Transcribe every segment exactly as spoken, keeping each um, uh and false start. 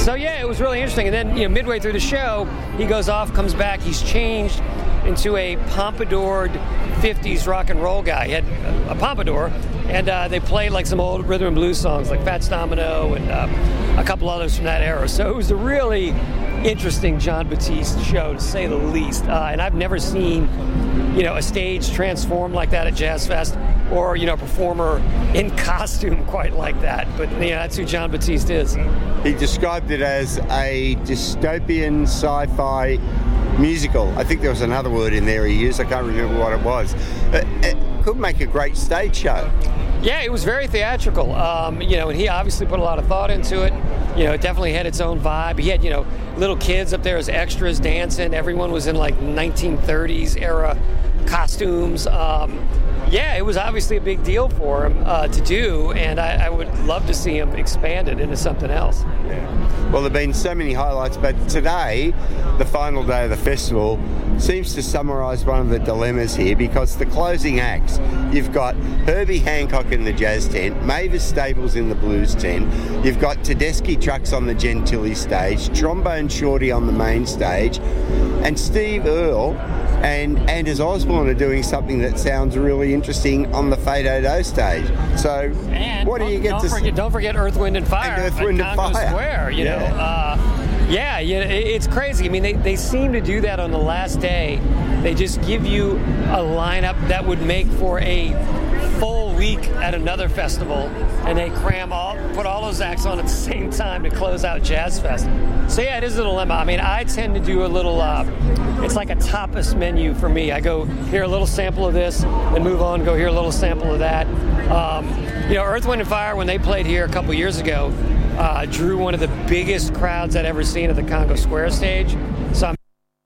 So, yeah, it was really interesting. And then, you know, midway through the show, he goes off, comes back. He's changed into a pompadoured fifties rock and roll guy. He had a, a pompadour, and uh, they played like some old rhythm and blues songs like Fats Domino and uh, a couple others from that era. So it was a really interesting Jon Batiste show, to say the least. Uh, and I've never seen, you know, a stage transform like that at Jazz Fest, or, you know, a performer in costume quite like that. But, you know, that's who Jon Batiste is. He described it as a dystopian sci-fi musical. I think there was another word in there he used. I can't remember what it was. But it could make a great stage show. Yeah, it was very theatrical. Um, you know, and he obviously put a lot of thought into it. You know, it definitely had its own vibe. He had, you know, little kids up there as extras dancing. Everyone was in like nineteen thirties era costumes. Um, yeah, it was obviously a big deal for him uh, to do, and I, I would love to see him expanded into something else. Yeah. Well, there have been so many highlights, but today, the final day of the festival, seems to summarise one of the dilemmas here, because the closing acts, you've got Herbie Hancock in the jazz tent, Mavis Staples in the blues tent, you've got Tedeschi Trucks on the Gentili stage, Trombone Shorty on the main stage, and Steve Earle and Anders Osborne are doing something that sounds really interesting on the Fado stage. So, and what do you get don't to forget, don't forget Earth, Wind and Fire and Earth, Wind, at and Congo Fire. Square, you yeah. know. Uh, yeah, yeah, it's crazy. I mean, they, they seem to do that on the last day. They just give you a lineup that would make for a full week at another festival, and they cram all, put all those acts on at the same time to close out Jazz Fest. So yeah, it is a dilemma. I mean, I tend to do a little, uh, it's like a tapas menu for me. I go hear a little sample of this, then move on, go hear a little sample of that. Um, you know, Earth, Wind and Fire, when they played here a couple years ago, uh, drew one of the biggest crowds I'd ever seen at the Congo Square stage. So I'm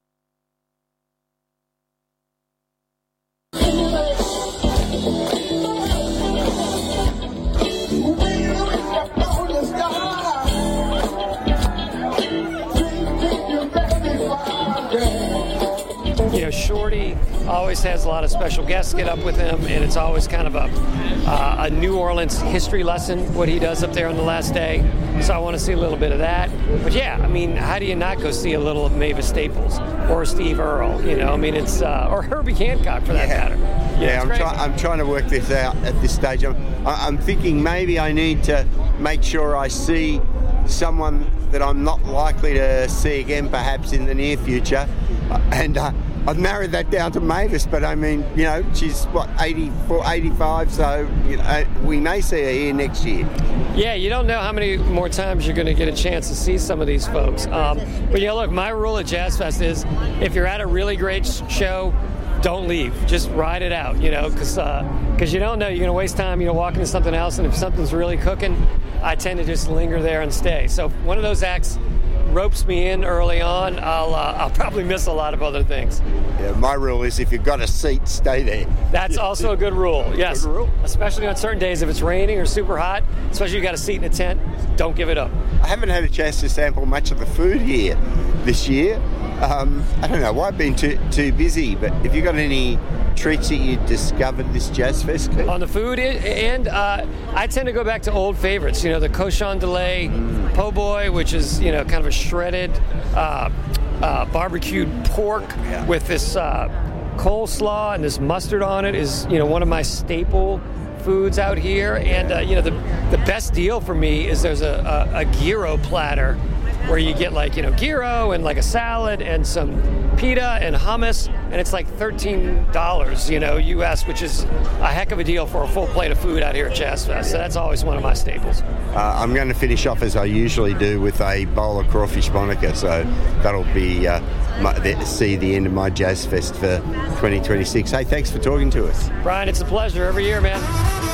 Shorty always has a lot of special guests get up with him, and it's always kind of a uh, a New Orleans history lesson, what he does up there on the last day. So I want to see a little bit of that. But yeah, I mean, how do you not go see a little of Mavis Staples or Steve Earle? You know, I mean, it's uh, or Herbie Hancock for that yeah. matter. Yeah, yeah I'm, try- I'm trying to work this out at this stage. I'm, I'm thinking maybe I need to make sure I see someone that I'm not likely to see again, perhaps in the near future, and. Uh, I've narrowed that down to Mavis, but I mean, you know, she's, what, eighty-four, eighty-five, so you know, we may see her here next year. Yeah, you don't know how many more times you're going to get a chance to see some of these folks. Um, but, you know, look, my rule at Jazz Fest is if you're at a really great show, don't leave. Just ride it out, you know, because uh, you don't know. You're going to waste time, you know, walking to something else, and if something's really cooking, I tend to just linger there and stay. So if one of those acts ropes me in early on, I'll uh, I'll probably miss a lot of other things. Yeah, my rule is if you've got a seat, stay there. That's also a good rule, yes. Good rule. Especially on certain days if it's raining or super hot, especially if you got a seat in a tent, don't give it up. I haven't had a chance to sample much of the food here this year. Um, I don't know why I've been too too busy, but have you got any treats that you discovered this Jazz Fest? On the food end, uh, I tend to go back to old favorites. You know, the cochon de lait mm. po' boy, which is, you know, kind of a shredded uh, uh, barbecued pork yeah. with this uh, coleslaw and this mustard on it is, you know, one of my staple foods out here. And, uh, you know, the the best deal for me is there's a, a, a gyro platter where you get like, you know, gyro and like a salad and some pita and hummus, and it's like thirteen dollars, you know, U S, which is a heck of a deal for a full plate of food out here at Jazz Fest. So that's always one of my staples. Uh, I'm going to finish off as I usually do with a bowl of crawfish Monica, so that'll be uh, my, the, see the end of my Jazz Fest for twenty twenty-six. Hey, thanks for talking to us. Brian, it's a pleasure every year, man.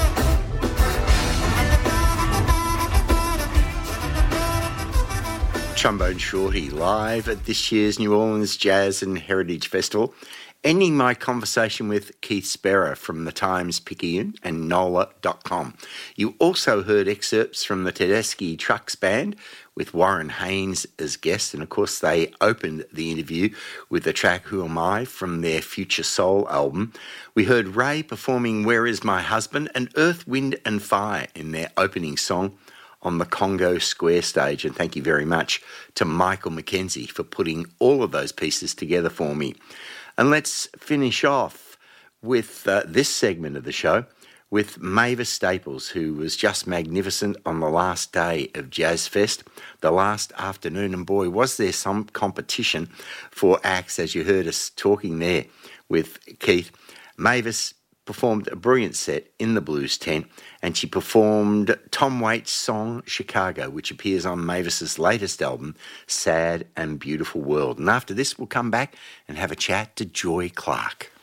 Trombone Shorty live at this year's New Orleans Jazz and Heritage Festival, ending my conversation with Keith Sparrow from the Times-Picayune and N O L A dot com. You also heard excerpts from the Tedeschi Trucks Band with Warren Haynes as guest, and of course they opened the interview with the track Who Am I from their Future Soul album. We heard Ray performing Where Is My Husband and Earth, Wind and Fire in their opening song on the Congo Square stage. And thank you very much to Michael McKenzie for putting all of those pieces together for me. And let's finish off with uh, this segment of the show with Mavis Staples, who was just magnificent on the last day of Jazz Fest, the last afternoon. And boy, was there some competition for acts, as you heard us talking there with Keith. Mavis performed a brilliant set in the Blues tent, and she performed Tom Waits' song Chicago, which appears on Mavis's latest album, Sad and Beautiful World. And after this, we'll come back and have a chat to Joy Clark.